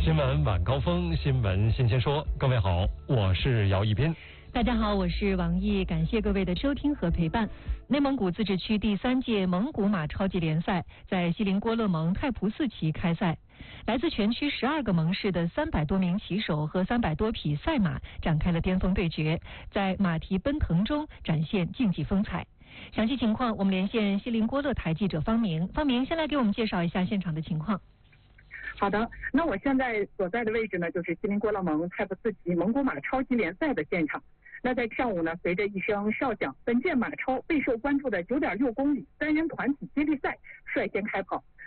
新闻晚高峰，新闻新鲜说。各位好，我是姚一斌。 大家好，我是王毅，感谢各位的收听和陪伴。内蒙古自治区第3届蒙古马超级联赛在锡林郭勒盟太仆寺旗开赛，来自全区12个盟市的300多名骑手和300多匹赛马展开了巅峰对决，在马蹄奔腾中展现竞技风采。详细情况，我们连线锡林郭勒台记者方明。方明，先来给我们介绍一下现场的情况。 好的，那我现在所在的位置呢，就是锡林郭勒盟太仆寺旗蒙古马超级联赛的现场。那在上午呢，随着一声哨响，本届马超备受关注的9.6公里3人团体接力赛率先开跑。